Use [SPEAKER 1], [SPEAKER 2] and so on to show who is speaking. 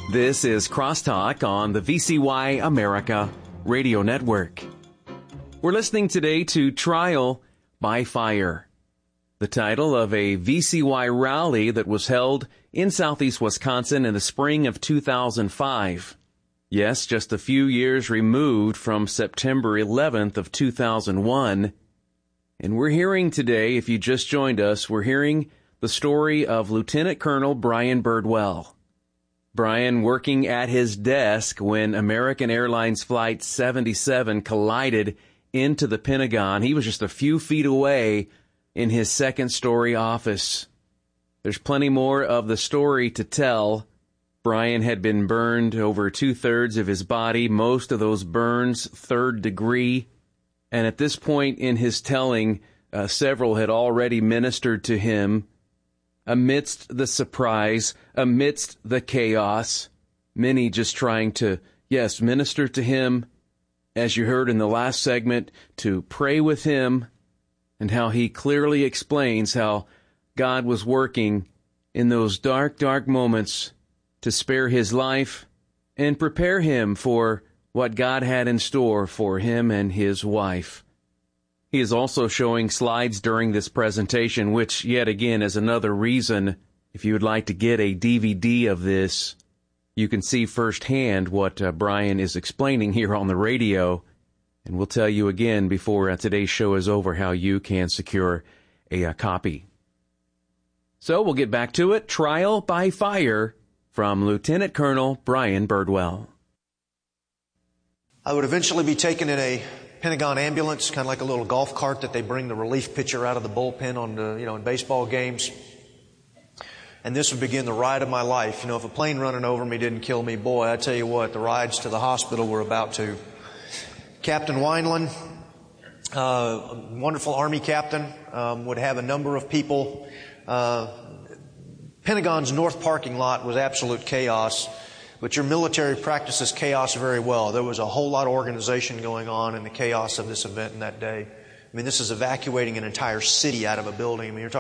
[SPEAKER 1] This is Crosstalk on the VCY America Radio Network. We're listening today to Trial by Fire, the title of a VCY rally that was held in southeast Wisconsin in the spring of 2005. Yes, just a few years removed from September 11th of 2001. And we're hearing today, if you just joined us, we're hearing the story of Lieutenant Colonel Brian Birdwell. Brian working at his desk when American Airlines Flight 77 collided into the Pentagon. He was just a few feet away in his second-story office. There's plenty more of the story to tell. Brian had been burned over 2/3 of his body, most of those burns third degree. And at this point in his telling, several had already ministered to him. Amidst the surprise, amidst the chaos, many just trying to, minister to him, as you heard in the last segment, to pray with him, and how he clearly explains how God was working in those dark, dark moments to spare his life and prepare him for what God had in store for him and his wife. He is also showing slides during this presentation, which yet again is another reason, if you would like to get a DVD of this, you can see firsthand what Brian is explaining here on the radio. And we'll tell you again before today's show is over how you can secure a copy. So we'll get back to it. Trial by Fire from Lieutenant Colonel Brian Birdwell.
[SPEAKER 2] I would eventually be taken in a Pentagon ambulance, kind of like a little golf cart that they bring the relief pitcher out of the bullpen on the, in baseball games. And this would begin the ride of my life. If a plane running over me didn't kill me, boy, I tell you what, the rides to the hospital were about to. Captain Wineland, wonderful Army captain, would have a number of people. Pentagon's north parking lot was absolute chaos. But your military practices chaos very well. There was a whole lot of organization going on in the chaos of this event in that day. This is evacuating an entire city out of a building. You're talking